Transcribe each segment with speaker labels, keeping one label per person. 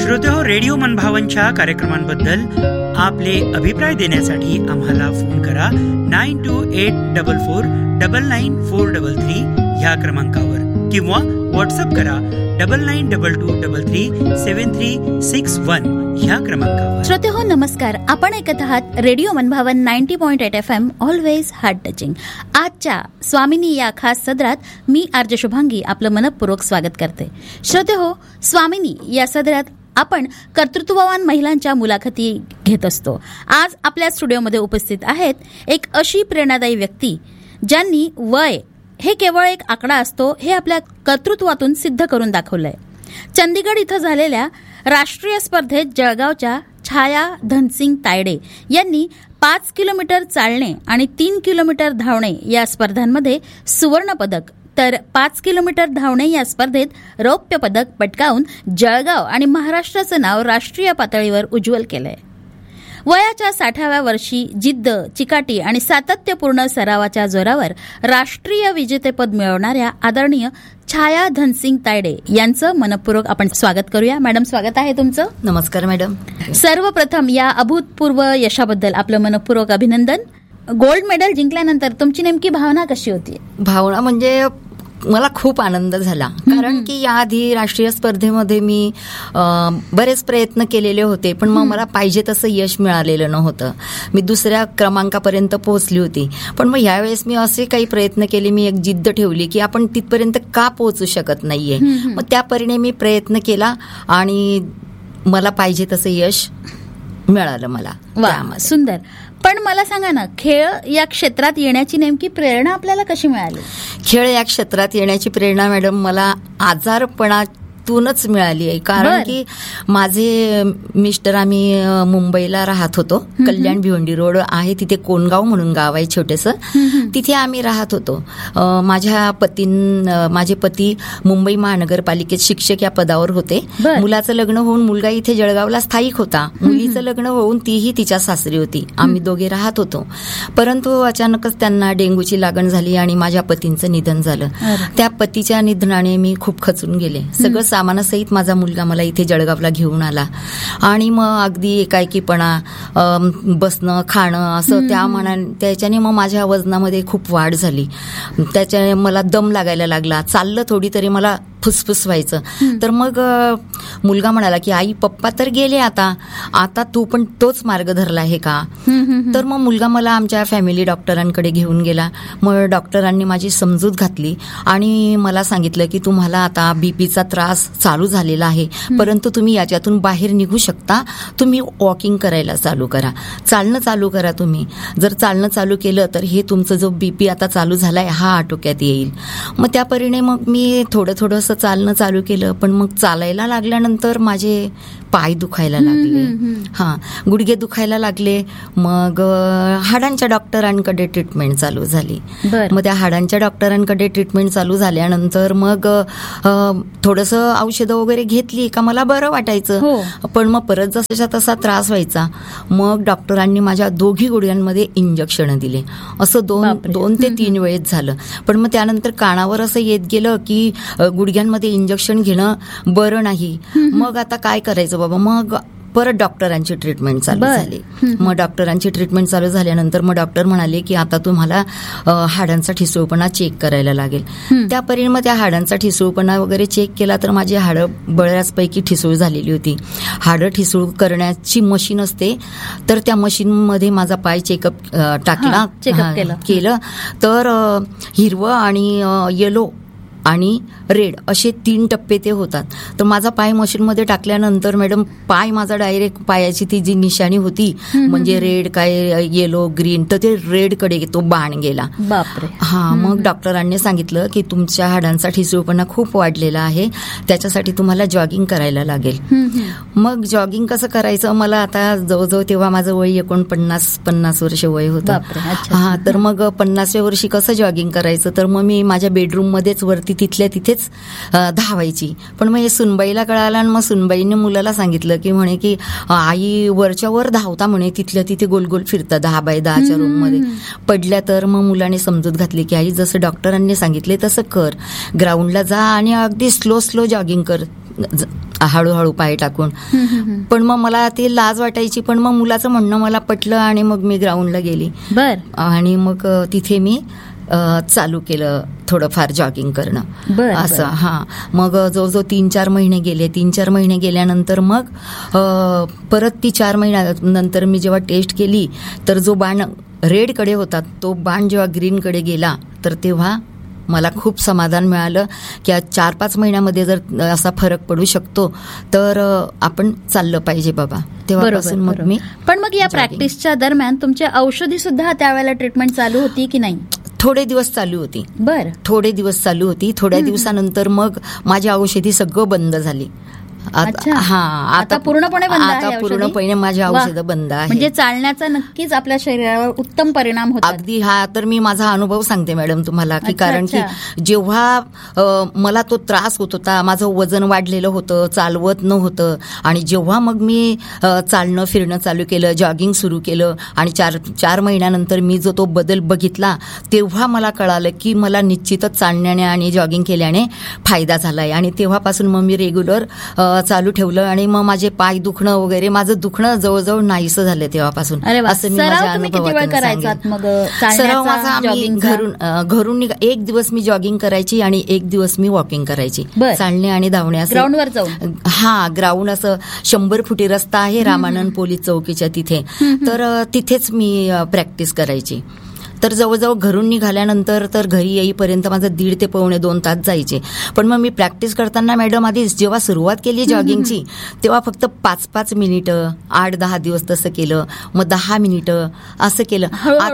Speaker 1: श्रोतेहो, radio मनभावनच्या कार्यक्रमांबद्दल आपले अभिप्राय देण्यासाठी आम्हाला फोन करा 9284499433 ह्या क्रमांकावर किंवा व्हॉट्सअप करा 9922337361 ह्या क्रमांकावर.
Speaker 2: श्रोतेहो नमस्कार, आपण ऐकत आहात रेडिओ मनभावन 90.8 FM ऑलवेज हार्ट टचिंग. आजच्या स्वामिनी या खास सदरात मी आरजे शुभांगी आपलं मनपूर्वक स्वागत करते. श्रोतेहो, स्वामिनी या सदरात आपण कर्तृत्ववान महिलांच्या मुलाखती घेत असतो. आज आपल्या स्टुडिओमध्ये उपस्थित आहेत एक अशी प्रेरणादायी व्यक्ती ज्यांनी वय हे केवळ एक आकडा असतो हे आपल्या कर्तृत्वातून सिद्ध करून दाखवलंय. चंदीगड इथं झालेल्या राष्ट्रीय स्पर्धेत जळगावच्या छाया धनसिंग तायडे यांनी 5 किलोमीटर चालणे आणि 3 किलोमीटर धावणे या स्पर्धांमध्ये सुवर्ण पदक तर 5 किलोमीटर धावणे या स्पर्धेत रौप्य पदक पटकावून जळगाव आणि महाराष्ट्राचं नाव राष्ट्रीय पातळीवर उज्ज्वल केलंय. वयाच्या 60व्या वर्षी जिद्द, चिकाटी आणि सातत्यपूर्ण सरावाच्या जोरावर राष्ट्रीय विजेतेपद मिळवणाऱ्या आदरणीय छाया धनसिंग तायडे यांचं मनपूर्वक आपण स्वागत करूया. मॅडम, स्वागत आहे तुमचं.
Speaker 3: नमस्कार मॅडम.
Speaker 2: सर्वप्रथम या अभूतपूर्व यशाबद्दल आपलं मनपूर्वक अभिनंदन. गोल्ड मेडल जिंकल्यानंतर तुमची नेमकी भावना कशी होती?
Speaker 3: भावना म्हणजे मला खूप आनंद झाला, कारण की याआधी राष्ट्रीय स्पर्धेमध्ये मी बरेच प्रयत्न केलेले होते, पण मग मला पाहिजे तसं यश मिळालेलं नव्हतं. मी 2ऱ्या क्रमांकापर्यंत पोहोचली होती, पण मग यावेळेस मी असे काही प्रयत्न केले, मी एक जिद्द ठेवली की आपण तिथपर्यंत का पोहोचू शकत नाहीये. मग त्यापरीने मी प्रयत्न केला आणि मला पाहिजे तसं यश मिळालं मला.
Speaker 2: वा, सुंदर. पण मला सांगा ना, खेळ या क्षेत्रात येण्याची नेमकी प्रेरणा आपल्याला कशी मिळाली?
Speaker 3: खेळ या क्षेत्रात येण्याची प्रेरणा मॅडम मला आजारपणातूनच मिळाली आहे. कारण की माझे मिस्टर, आम्ही मुंबईला राहत होतो. कल्याण भिवंडी रोड आहे तिथे कोणगाव म्हणून गाव आहे छोटंसं, तिथे आम्ही राहत होतो. माझे पती मुंबई महानगरपालिकेत शिक्षक या पदावर होते. मुलाचं लग्न होऊन मुलगा इथे जळगावला स्थायिक होता. मुलीचं लग्न होऊन तीही तिच्या सासरी होती. आम्ही दोघे राहत होतो. परंतु अचानकच त्यांना डेंग्यूची लागण झाली आणि माझ्या पतींचं निधन झालं. त्या पतीच्या निधनाने मी खूप खचून गेले. सगळं सामानासहित माझा मुलगा मला इथे जळगावला घेऊन आला आणि मग अगदी एकाएकीपणा, बसणं, खाणं असं त्याच्याने मग माझ्या वजनामध्ये खूप वाढ झाली. त्याच्याने मला दम लागायला लागला. चाललं थोडी तरी मला फुसफुस व्हायचं. तर मग मुलगा म्हणाला की आई, पप्पा तर गेले, आता तू पण तोच मार्ग धरला आहे का? तर मग मुलगा मला आमच्या फॅमिली डॉक्टरांकडे घेऊन गेला. मग डॉक्टरांनी माझी समजूत घातली आणि मला सांगितलं की तुम्हाला आता बीपीचा त्रास चालू झालेला आहे, परंतु तुम्ही याच्यातून बाहेर निघू शकता. तुम्ही वॉकिंग करायला चालू करा, चालणं चालू करा. तुम्ही जर चालणं चालू केलं तर हे तुमचं जो बीपी आता चालू झालाय हा आटोक्यात येईल. मग त्यापरीने मग मी थोडं चालणं चालू केलं. पण मग चालायला लागल्यानंतर माझे पाय दुखायला लागले, गुडघे दुखायला लागले. मग हाडांच्या डॉक्टरांकडे ट्रीटमेंट चालू झाली. मग त्या हाडांच्या डॉक्टरांकडे ट्रीटमेंट चालू झाल्यानंतर मग थोडंसं औषधं वगैरे घेतली का मला बरं वाटायचं. पण मग परत जसा तसा त्रास व्हायचा. मग डॉक्टरांनी माझ्या दोघी गुडघ्यांमध्ये इंजेक्शन दिले. असं 2 ते 3 वेळेस झालं. पण मग त्यानंतर कानावर असं येत गेलं की गुडघ्यांमध्ये इंजेक्शन घेणं बरं नाही. मग आता काय करायचं बाबा. मग परत डॉक्टरांची ट्रीटमेंट चालू झाली. मग डॉक्टरांची ट्रीटमेंट चालू झाल्यानंतर मग डॉक्टर म्हणाले की आता तुम्हाला हाडांचा ठिसूळपणा चेक करायला लागेल. त्यापरीने मग त्या हाडांचा ठिसूळपणा वगैरे चेक केला तर माझी हाडं बऱ्याचपैकी ठिसूळ झालेली होती. हाडं ठिसूळ करण्याची मशीन असते, तर त्या मशीनमध्ये माझा पाय चेकअप केलं तर हिरवं आणि येलो आणि रेड असे 3 टप्पे ते होतात. तर माझा पाय मशीनमध्ये टाकल्यानंतर मॅडम पाय माझा डायरेक्ट पायाची ती जी निशाणी होती म्हणजे रेड काय येलो ग्रीन, तर ते रेडकडे तो बाण गेला.
Speaker 2: बापरे.
Speaker 3: मग डॉक्टरांनी सांगितलं की तुमच्या हाडांचा ठिसूळपणा खूप वाढलेला आहे, त्याच्यासाठी तुम्हाला जॉगिंग करायला लागेल. मग जॉगिंग कसं करायचं, मला आता जवळजवळ तेव्हा माझं वय 49-50 वर्ष वय होतं. तर मग 50व्या वर्षी कसं जॉगिंग करायचं, तर मग मी माझ्या बेडरूम मध्येच वरती तिथल्या तिथेच धावायची. पण मग हे सुनबाईला कळालं आणि मग सुनबाईने मुलाला सांगितलं की म्हणे की आई वरच्या वर धावता म्हणे, तिथल्या तिथे गोल गोल फिरता 10x10च्या रूम मध्ये पडल्या. तर मग मुलाने समजूत घातली की आई जसं डॉक्टरांनी सांगितले तसं कर, ग्राउंडला जा आणि अगदी स्लो जॉगिंग कर. हळूहळू पाय टाकून. पण मग मला ती लाज वाटायची, पण मग मुलाचं म्हणणं मला पटलं आणि मग मी ग्राउंडला गेली.
Speaker 2: बर.
Speaker 3: आणि मग तिथे मी चालू केलं थोडंफार जॉगिंग करणं असं. हा, मग जवळजवळ 3-4 महिने गेले. 3-4 महिने गेल्यानंतर मग परत ती 4 महिन्यानंतर मी जेव्हा टेस्ट केली तर जो बाण रेडकडे होता तो बाण जेव्हा ग्रीनकडे गेला तर तेव्हा मला खूप समाधान मिळालं की 4-5 महिन्यामध्ये जर असा फरक पडू शकतो तर आपण चाललं पाहिजे बाबा. तेव्हापासून मग मी.
Speaker 2: पण मग या प्रॅक्टिसच्या दरम्यान तुमच्या औषधी सुद्धा त्यावेळेला ट्रीटमेंट चालू होती की नाही?
Speaker 3: थोडे दिवस चालू होती.
Speaker 2: बर.
Speaker 3: थोडे दिवस चालू होती. थोड्या दिवसानंतर मग माझी औषधी सगळं बंद झाली.
Speaker 2: आता पूर्णपणे बंद आहे.
Speaker 3: आता पूर्णपणे माझी औषधं बंद आहे.
Speaker 2: म्हणजे चालण्याचा नक्कीच आपल्या शरीरावर उत्तम परिणाम होतो.
Speaker 3: अगदी. हा तर मी माझा अनुभव सांगते मॅडम तुम्हाला की कारण की जेव्हा मला तो त्रास होत होता, माझं वजन वाढलेलं होतं, चालवत नव्हतं, आणि जेव्हा मग मी चालणं फिरणं चालू केलं, जॉगिंग सुरू केलं आणि 4 महिन्यानंतर मी जो तो बदल बघितला तेव्हा मला कळालं की मला निश्चितच चालण्याने आणि जॉगिंग केल्याने फायदा झालाय. आणि तेव्हापासून मग मी रेग्युलर चालू ठेवलं आणि मग माझे पाय दुखणं वगैरे, माझं दुखणं जवळजवळ नाहीसं झालं तेव्हापासून. असं मी माझ्या अनुभवातून. सराव माझा घरून एक दिवस मी जॉगिंग करायची आणि एक दिवस मी वॉकिंग करायची, चालणे आणि धावणे असं.
Speaker 2: ग्राउंडवर जाऊन.
Speaker 3: हा, ग्राउंड असं 100 फुटी रस्ता आहे रामानंद पोलीस चौकीच्या तिथे, तर तिथेच मी प्रॅक्टिस करायची. तर जवळजवळ घरून निघाल्यानंतर तर घरी येईपर्यंत माझं 1.5 ते पावणे 2 तास जायचे. पण मग मी प्रॅक्टिस करताना मॅडम आधी जेव्हा सुरुवात केली जॉगिंगची तेव्हा फक्त 5-5 मिनिटं, 8-10 दिवस तसं केलं, मग 10 मिनिटं असं केलं.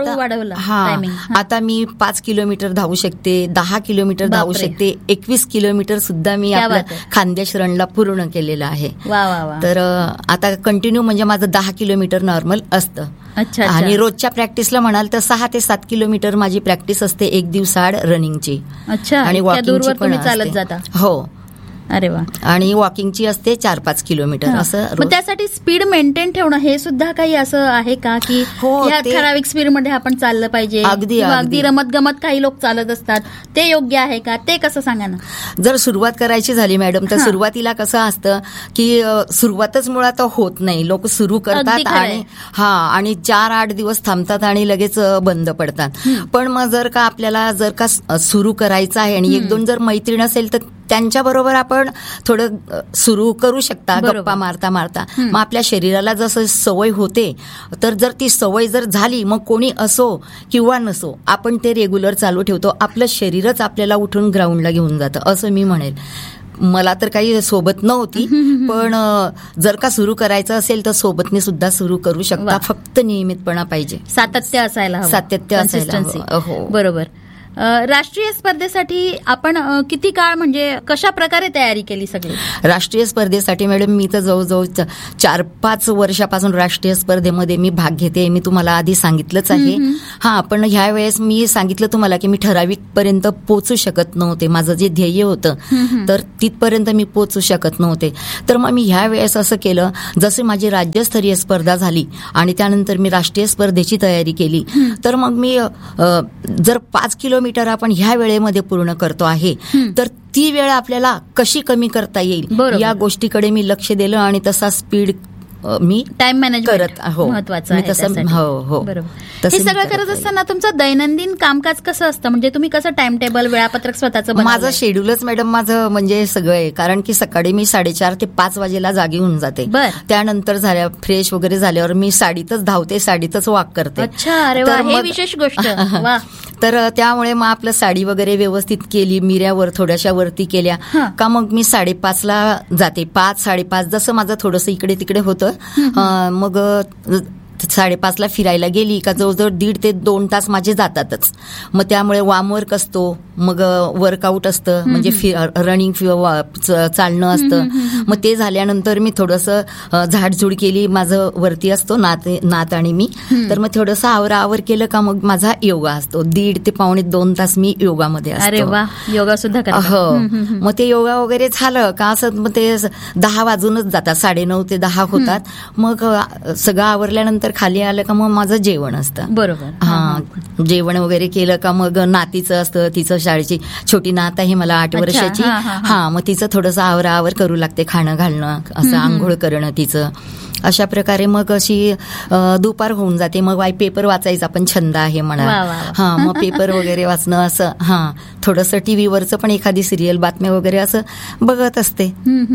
Speaker 3: आता मी 5 किलोमीटर धावू शकते, 10 किलोमीटर धावू शकते, 21 किलोमीटर सुद्धा मी आपल्या खानदेश रणला पूर्ण केलेलं आहे. तर आता कंटिन्यू म्हणजे माझं 10 किलोमीटर नॉर्मल असतं. आणि रोजच्या प्रॅक्टिसला म्हणाल तर 6 ते 7 किलोमीटर माझी प्रॅक्टिस असते एक दिवसाआड रनिंगची.
Speaker 2: आणि वॉकिंगची पण असते.
Speaker 3: हो.
Speaker 2: अरे वा.
Speaker 3: आणि वॉकिंगची असते 4-5 किलोमीटर असं.
Speaker 2: मग त्यासाठी स्पीड मेंटेन ठेवणं हे सुद्धा काही असं आहे का की या ठराविक स्पीड मध्ये आपण चाललं पाहिजे? अगदी रमत गमत काही लोक चालत असतात, ते योग्य आहे का? ते कसं सांगा ना.
Speaker 3: जर सुरुवात करायची झाली मॅडम तर सुरुवातीला कसं असतं की सुरुवातच मुळात होत नाही. लोक सुरू करतात आणि 4-8 दिवस थांबतात आणि लगेच बंद पडतात. पण मग जर का आपल्याला सुरू करायचं आहे आणि 1-2 जर मैत्रीण असेल तर त्यांच्या बरोबर आपण थोडं सुरू करू शकता गप्पा मारता मारता. मग आपल्या शरीराला जसं सवय होते तर जर ती सवय जर झाली मग कोणी असो किंवा नसो आपण ते रेग्युलर चालू ठेवतो. आपलं शरीरच आपल्याला उठून ग्राउंडला घेऊन जातं असं मी म्हणेल. मला तर काही सोबत नव्हती, पण जर का सुरू करायचं असेल तर सोबतने सुद्धा सुरू करू शकता. फक्त नियमितपणा पाहिजे,
Speaker 2: सातत्य असायला हवं. बरोबर. राष्ट्रीय स्पर्धेसाठी आपण किती काळ म्हणजे कशा प्रकारे तयारी केली सगळी?
Speaker 3: राष्ट्रीय स्पर्धेसाठी मॅडम मी तर जवळजवळ 4-5 वर्षापासून राष्ट्रीय स्पर्धेमध्ये मी भाग घेते. मी तुम्हाला आधी सांगितलंच आहे. पण ह्या वेळेस मी सांगितलं तुम्हाला की मी ठराविक पर्यंत पोहोचू शकत नव्हते. माझं जे ध्येय होतं तर तिथपर्यंत मी पोहोचू शकत नव्हते. तर मग मी ह्या वेळेस असं केलं, जसे माझी राज्यस्तरीय स्पर्धा झाली आणि त्यानंतर मी राष्ट्रीय स्पर्धेची तयारी केली, तर मग मी जर 5 किलोमीटर आपण ह्या वेळेमध्ये पूर्ण करतो आहे तर ती वेळ आपल्याला कशी कमी करता येईल या गोष्टीकडे मी लक्ष दिलं आणि तसा स्पीड मी
Speaker 2: टाइम मॅनेजमेंट
Speaker 3: करत. हो,
Speaker 2: महत्वाचं आहे. हो. हे सगळं करत असताना तुमचं दैनंदिन कामकाज कसं असतं? म्हणजे तुम्ही कसं टाइम टेबल वेळापत्रक स्वतःचं?
Speaker 3: माझं शेड्यूलच मॅडम माझं म्हणजे सगळं आहे. कारण की सकाळी मी 4:30 ते 5 वाजेला जागी होऊन जाते. त्यानंतर फ्रेश वगैरे झाल्यावर मी साडीतच धावते, साडीतच वॉक करते.
Speaker 2: अच्छा, अरे वा, हे विशेष गोष्ट.
Speaker 3: तर त्यामुळे मग आपलं साडी वगैरे व्यवस्थित केली, मिऱ्यावर थोड्याशा वरती केल्या का मग मी 5:30ला जाते. 5-5:30 जसं माझं थोडंसं इकडे तिकडे होतं मग 5:30ला फिरायला गेली का जवळजवळ 1.5 ते 2 तास माझे जातातच. मग त्यामुळे वार्मवर्क असतो, मग वर्कआउट असतं म्हणजे रनिंग चालणं असतं. मग ते झाल्यानंतर मी थोडंसं झाडझूड केली, माझं वरती असतो नात आणि मी, तर मग थोडंसं आवराआवर केलं का मग माझा योगा असतो. 1.5 ते पावणे 2 तास मी योगामध्ये असतो.
Speaker 2: अरे वा, योगा सुद्धा करता?
Speaker 3: हो. मग ते योगा वगैरे झालं का असं मग ते 10 वाजूनच जातात, 9:30 ते 10 होतात. मग सगळं आवरल्यानंतर त्याच्यानंतर खाली आलं का मग माझं जेवण असतं.
Speaker 2: बरोबर.
Speaker 3: हा, जेवण वगैरे केलं का मग नातीचं असतं, तिचं शाळेची छोटी नात आहे मला 8 वर्षाची. हा, मग तिचं थोडंसं आवर करू लागते, खाणं घालणं, असं आंघोळ करणं तिचं. अशा प्रकारे मग अशी दुपार होऊन जाते. मग पेपर वाचायचा पण छंद आहे म्हणा. हा, मग पेपर वगैरे वाचणं असं. हा, थोडंसं टीव्हीवरचं पण एखादी सिरियल, बातम्या वगैरे असं बघत असते.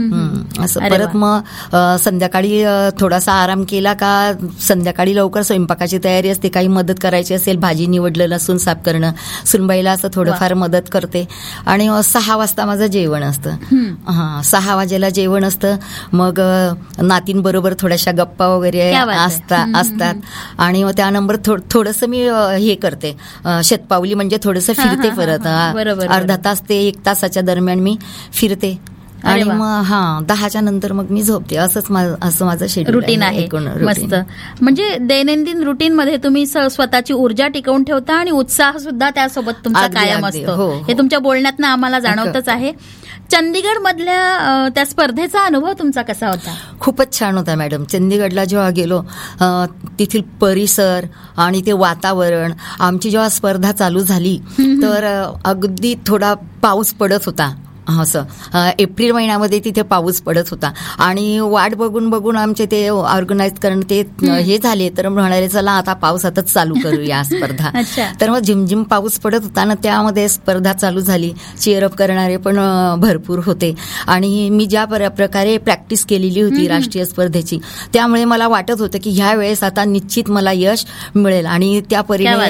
Speaker 3: असं परत मग संध्याकाळी थोडासा आराम केला का संध्याकाळी लवकर स्वयंपाकाची तयारी असते. काही मदत करायची असेल, भाजी निवडलं, लसूण साफ करणं, सुनबाईला असं थोडंफार मदत करते. आणि 6 वाजता माझं जेवण असतं. हा, 6 वाजेला जेवण असतं. मग नातींबरोबर थोड्याशा गप्पा वगैरे असतात. आणि मग त्यानंतर थोडंसं मी हे करते, शतपावली म्हणजे थोडंसं फिरते परत. अर्धा तास ते 1 तासाच्या दरम्यान मी फिरते. आणि मग 10च्या नंतर मग मी झोपते. असं माझं शेड्यूल
Speaker 2: रुटीन आहे. मस्त. म्हणजे दैनंदिन रुटीन मध्ये तुम्ही स्वतःची ऊर्जा टिकवून ठेवता आणि उत्साह सुद्धा त्यासोबत तुमचा कायम असतो. हे तुमच्या बोलण्यातनं आम्हाला जाणवतच आहे. चंदीगड मधल्या त्या स्पर्धेचा अनुभव तुमचा कसा होता?
Speaker 3: खूपच छान होता मॅडम. चंदीगडला जेव्हा गेलो, तिथील परिसर आणि ते वातावरण, आमची जेव्हा स्पर्धा चालू झाली तर अगदी थोडा पाऊस पडत होता. असं एप्रिल महिन्यामध्ये तिथे पाऊस पडत होता. आणि वाट बघून आमचे ते ऑर्गनाईज करणं ते हे झाले, तर म्हणाले चला आता पावसातच चालू करूया स्पर्धा. तर मग झिमझिम पाऊस पडत होता ना, त्यामध्ये स्पर्धा चालू झाली. चीअरअप करणारे पण भरपूर होते. आणि मी ज्या प्रकारे प्रॅक्टिस केलेली होती राष्ट्रीय स्पर्धेची, त्यामुळे मला वाटत होतं की ह्या वेळेस आता निश्चित मला यश मिळेल. आणि त्या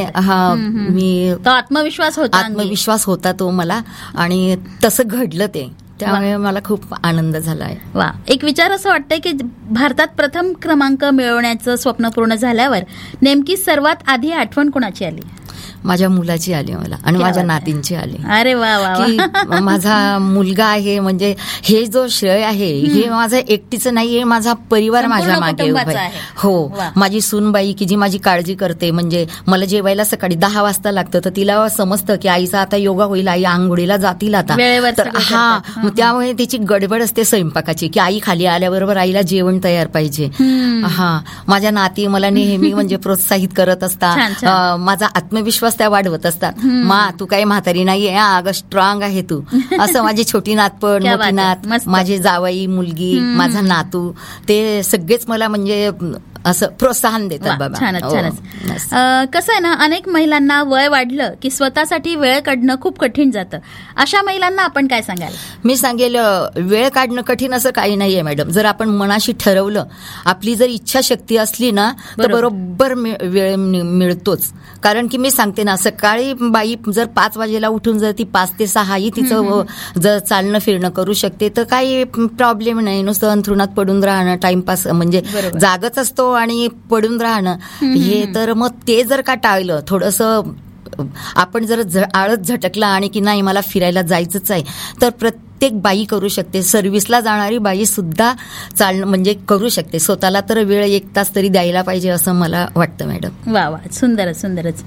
Speaker 3: परीने मी आत्मविश्वास होता तो मला. आणि तसं घडलं ते. त्यामुळे मला खूप आनंद झाला आहे.
Speaker 2: वा. एक विचार असं वाटतंय की भारतात प्रथम क्रमांक मिळवण्याचं स्वप्न पूर्ण झाल्यावर नेमकी सर्वात आधी आठवण कोणाची आली?
Speaker 3: माझ्या मुलाची आली मला आणि माझ्या नातींची आली.
Speaker 2: अरे वा वा.
Speaker 3: की माझा मुलगा आहे, म्हणजे हे जो श्रेय आहे हे माझं एकटीचं नाही, हे माझा परिवार माझ्या मागे उभा आहे. हो, माझी सूनबाई की जी माझी काळजी करते. म्हणजे मला जेवायला सकाळी 10 वाजता लागतं, तर तिला समजतं की आईचा आता योगा होईल, आई आंघोळीला जातील आता. तर मग त्यामुळे तिची गडबड असते स्वयंपाकाची की आई खाली आल्याबरोबर आईला जेवण तयार पाहिजे. माझ्या नाती मला नेहमी म्हणजे प्रोत्साहित करत असतात. माझा आत्मविश्वास त्या वाढवत असतात. मा, तू काही म्हातारी नाहीये, अगं स्ट्रॉंग आहे तू. असं माझी छोटी नात पण, मोठी नात, माझे जावई, मुलगी, माझा नातू, ते सगळेच मला म्हणजे असं प्रोत्साहन देतात. बाबा
Speaker 2: छानच. कसं आहे ना, अनेक महिलांना वय वाढलं की स्वतःसाठी वेळ काढणं खूप कठीण जातं. अशा महिलांना आपण काय सांगाल?
Speaker 3: मी सांगेल, वेळ काढणं कठीण असं काही नाहीये मॅडम. जर आपण मनाशी ठरवलं, आपली जर इच्छाशक्ती असली ना, तर बरोबर वेळ मिळतोच. कारण की मी सांगते ना, सकाळी बाई जर 5 वाजेला उठून जर ती 5 ते 6 ही तिचं जर चालणं फिरणं करू शकते, तर काही प्रॉब्लेम नाही. नुसतं अंथरुणात पडून राहणं, टाइमपास म्हणजे जागच असतो आणि पडून राहणं, हे तर मग ते जर का टाळलं, थोडंसं आपण जर आळस झटकला आणि की नाही मला फिरायला जायचंच आहे, तर प्रत्येक बाई करू शकते. सर्व्हिसला जाणारी बाई सुद्धा चालणं म्हणजे करू शकते. स्वतःला तर वेळ 1 तास तरी द्यायला पाहिजे असं मला वाटतं मॅडम.
Speaker 2: वा वा, सुंदरच.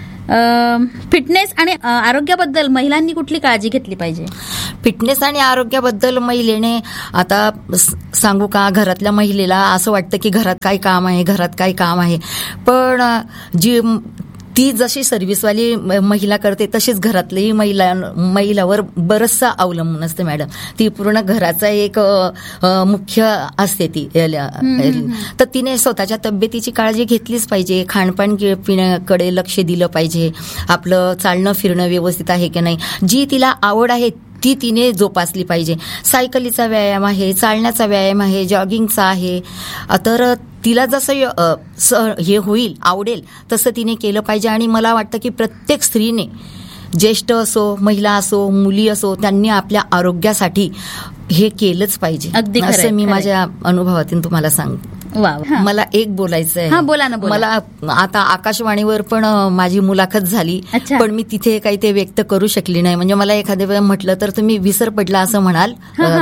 Speaker 2: फिटनेस आणि आरोग्याबद्दल महिलांनी कुठली काळजी घेतली पाहिजे?
Speaker 3: फिटनेस आणि आरोग्याबद्दल महिलेने आता सांगू का, घरातल्या महिलेला असं वाटतं की घरात काय काम आहे, पण जी ती जशी सर्व्हिसवाली महिला करते तशीच घरातली महिलावर बरंचसं अवलंबून असते मॅडम. ती पूर्ण घराचा एक मुख्य असते ती. तर तिने स्वतःच्या तब्येतीची काळजी घेतलीच पाहिजे. खाणपान पिण्याकडे लक्ष दिलं पाहिजे. आपलं चालणं फिरणं व्यवस्थित आहे की नाही, जी तिला आवड आहे ती तिने जोपासली पाहिजे. सायकलीचा व्यायाम आहे, चालण्याचा व्यायाम आहे, जॉगिंगचा आहे. तर तिला जसं हे होईल, आवडेल तसं तिने केलं पाहिजे. आणि मला वाटतं की प्रत्येक स्त्रीने, ज्येष्ठ असो, महिला असो, मुली असो, त्यांनी आपल्या आरोग्यासाठी हे केलंच पाहिजे. असं मी माझ्या अनुभवातून तुम्हाला सांगते. मला एक बोलायचं आहे.
Speaker 2: बोला ना.
Speaker 3: मला आता आकाशवाणीवर पण माझी मुलाखत झाली, पण मी तिथे काही ते व्यक्त करू शकली नाही. म्हणजे मला एखाद्या वेळेला म्हटलं तर तुम्ही विसर पडला असं म्हणाल.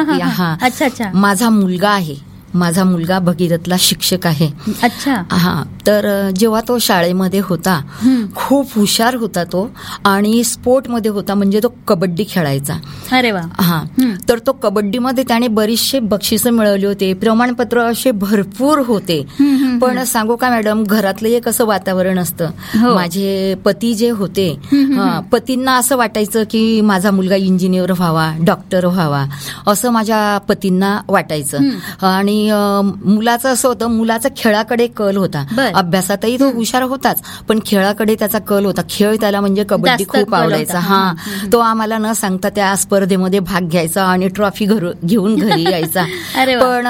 Speaker 3: माझा मुलगा आहे, माझा मुलगा भगीरथला शिक्षक आहे.
Speaker 2: अच्छा.
Speaker 3: तर जेव्हा तो शाळेमध्ये होता, खूप हुशार होता तो आणि स्पोर्टमध्ये होता, म्हणजे तो कबड्डी खेळायचा.
Speaker 2: अरे वा.
Speaker 3: तर तो कबड्डीमध्ये त्याने बरीचसे बक्षिसं मिळवली होते, प्रमाणपत्र असे भरपूर होते. पण सांगू का मॅडम, घरातलं एक असं वातावरण असतं. माझे पती जे होते, पतींना असं वाटायचं की माझा मुलगा इंजिनियर व्हावा, डॉक्टर व्हावा, असं माझ्या पतींना वाटायचं. आणि मुलाचं असं होतं, मुलाचा खेळाकडे कल होता. अभ्यासातही तो हुशार होताच, पण खेळाकडे त्याचा कल होता. खेळ त्याला म्हणजे कबड्डी खूप आवडायचा. तो आम्हाला न सांगता त्या स्पर्धेमध्ये भाग घ्यायचा आणि ट्रॉफी घेऊन घरी यायचा. पण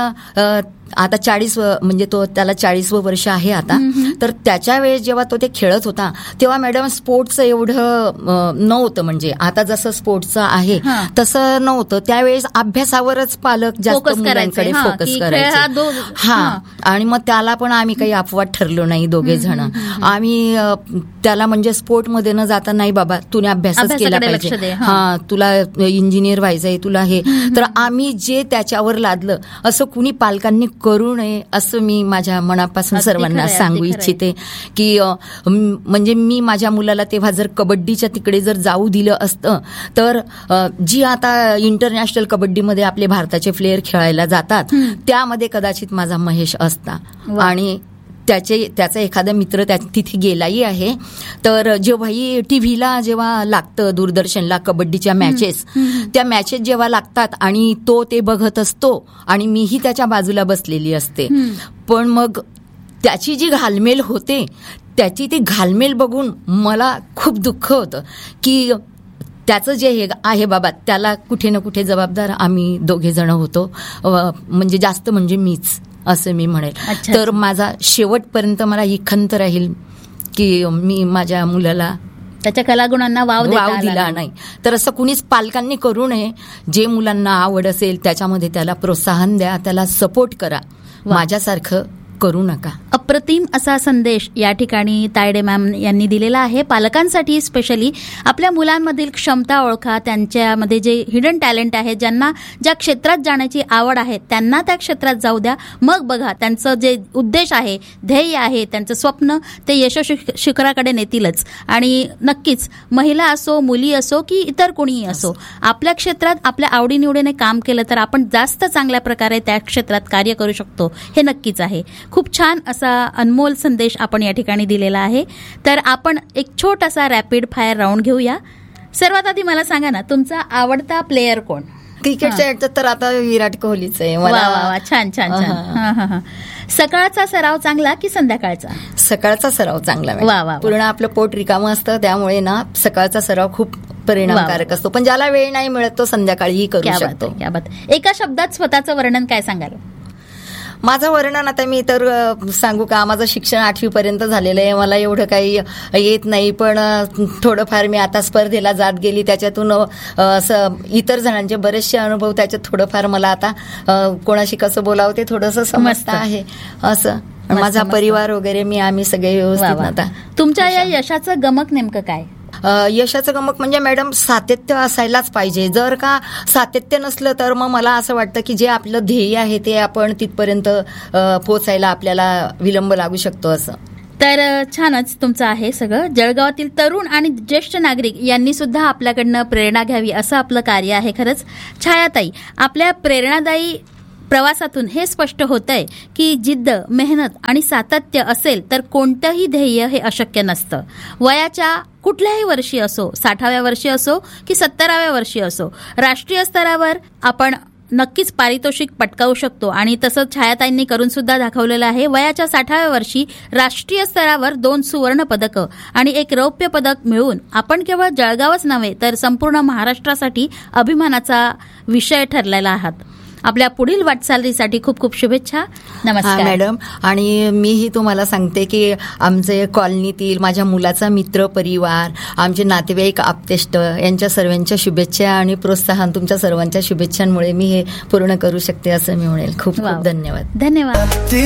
Speaker 3: आता 40 म्हणजे त्याला 40वं वर्ष आहे आता. तर त्याच्या वेळेस जेव्हा तो ते खेळत होता तेव्हा मॅडम स्पोर्ट्सचं एवढं नव्हतं. म्हणजे आता जसं स्पोर्ट्सचं आहे तसं नव्हतं. त्यावेळेस अभ्यासावरच पालक जास्त मुलांकडे फोकस करायचे. आणि मग त्याला पण आम्ही काही अपवाद ठरलो नाही दोघे जण. आम्ही त्याला म्हणजे स्पोर्टमध्ये न जाता, नाही बाबा तुने अभ्यासच केला पाहिजे, तुला इंजिनियर व्हायचंय, तुला हे. तर आम्ही जे त्याच्यावर लादलं असं कुणी पालकांनी करू नये असं मी माझ्या मनापासून सर्वांना सांगू इच्छिते. की म्हणजे मी माझ्या मुलाला तेव्हा जर कबड्डीच्या तिकडे जर जाऊ दिलं असतं तर जी आता इंटरनॅशनल कबड्डीमध्ये आपले भारताचे प्लेयर खेळायला जातात त्यामध्ये कदाचित माझा महेश असता. आणि त्याचा एखादा मित्र तिथे गेलाही आहे. तर जेव्हाही टीव्हीला जेव्हा लागतं दूरदर्शनला कबड्डीच्या मॅचेस, त्या मॅचेस जेव्हा लागतात आणि तो ते बघत असतो आणि मीही त्याच्या बाजूला बसलेली असते, पण मग त्याची जी घालमेल होते त्याची ती घालमेल बघून मला खूप दुःख होतं की त्याचं जे हे आहे बाबा, त्याला कुठे ना कुठे जबाबदार आम्ही दोघे जण होतो. म्हणजे जास्त म्हणजे मीच असं मी म्हणेल. तर माझा शेवटपर्यंत मला ही खंत राहील की मी माझ्या मुलाला
Speaker 2: त्याच्या कलागुणांना वाव
Speaker 3: दिला नाही. तर असं कुणीच पालकांनी करू नये. जे मुलांना आवड असेल त्याच्यामध्ये त्याला प्रोत्साहन द्या, त्याला सपोर्ट करा. माझ्यासारखं करू नका.
Speaker 2: अप्रतिम असा संदेश या ठिकाणी तायडे मॅम यांनी दिलेला आहे. पालकांसाठी स्पेशली आपल्या मुलांमधील क्षमता ओळखा, त्यांच्यामध्ये जे हिडन टॅलेंट आहे, ज्यांना ज्या क्षेत्रात जाण्याची आवड आहे त्यांना त्या क्षेत्रात जाऊ द्या. मग बघा त्यांचं जे उद्देश आहे, ध्येय आहे, त्यांचं स्वप्न ते यशस्वी शिखराकडे नेतीलच. आणि नक्कीच महिला असो, मुली असो की इतर कोणीही असो, आपल्या क्षेत्रात आपल्या आवडीनिवडीने काम केलं तर आपण जास्त चांगल्या प्रकारे त्या क्षेत्रात कार्य करू शकतो, हे नक्कीच आहे. खूप छान असा अनमोल संदेश आपण या ठिकाणी दिलेला आहे. तर आपण एक छोटासा रॅपिड फायर राऊंड घेऊया. सर्वात आधी मला सांगा ना, तुमचा आवडता प्लेयर कोण?
Speaker 3: क्रिकेटच्या ह्याच्यात तर आता विराट कोहलीच आहे.
Speaker 2: वा, छान छान छान. सकाळचा सराव चांगला की संध्याकाळचा?
Speaker 3: सकाळचा सराव चांगला. वा. पूर्ण आपलं पोट रिकामं असतं त्यामुळे ना सकाळचा सराव खूप परिणामकारक असतो. पण ज्याला वेळ नाही मिळत तो संध्याकाळीही करू शकतो.
Speaker 2: एका शब्दात स्वतःचं वर्णन काय सांगाल?
Speaker 3: माझं वर्णन आता मी तर सांगू का, माझं शिक्षण 8वी पर्यंत झालेलं आहे. मला एवढं काही येत नाही, पण थोडंफार मी आता स्पर्धेला जात गेली, त्याच्यातून इतर जणांचे बरेचसे अनुभव, त्याच्यात थोडंफार मला आता कोणाशी कसं बोलावं ते थोडंसं समजतं आहे. असं माझा परिवार वगैरे आम्ही सगळे व्यवस्थित. आता
Speaker 2: तुमच्या या यशाचं गमक नेमकं काय?
Speaker 3: यशाचं गमक म्हणजे मॅडम सातत्य असायलाच पाहिजे. जर का सातत्य नसलं तर मग मला असं वाटतं की जे आपलं ध्येय आहे ते आपण तिथपर्यंत पोहोचायला आपल्याला विलंब लागू शकतो असं.
Speaker 2: तर छानच तुमचं आहे सगळं. जळगावातील तरुण आणि ज्येष्ठ नागरिक यांनी सुद्धा आपल्याकडनं प्रेरणा घ्यावी असं आपलं कार्य आहे. खरंच छायाताई, आपल्या प्रेरणादायी प्रवासातून हे स्पष्ट होतंय की जिद्द, मेहनत आणि सातत्य असेल तर कोणतंही ध्येय हे अशक्य नसतं. वयाच्या कुठल्याही वर्षी असो, 60व्या वर्षी असो की 70व्या वर्षी असो, राष्ट्रीय स्तरावर आपण नक्कीच पारितोषिक पटकावू शकतो. आणि तसं छायाताईंनी करून सुद्धा दाखवलेलं आहे. वयाच्या 60व्या वर्षी राष्ट्रीय स्तरावर 2 सुवर्ण पदकं आणि 1 रौप्य पदक मिळवून आपण केवळ जळगावच नव्हे तर संपूर्ण महाराष्ट्रासाठी अभिमानाचा विषय ठरलेला आहात. आपल्या पुढील वाटचालीसाठी खूप खूप शुभेच्छा. नमस्कार
Speaker 3: मॅडम. आणि मीही तुम्हाला सांगते की आमचे कॉलनीतील माझ्या मुलाचा मित्र परिवार, आमचे नातेवाईक, आप्तेष्ट यांच्या सर्वांच्या शुभेच्छा आणि प्रोत्साहन, तुमच्या सर्वांच्या शुभेच्छांमुळे मी हे पूर्ण करू शकते असं मी म्हणेल. खूप खूप धन्यवाद.
Speaker 2: धन्यवाद.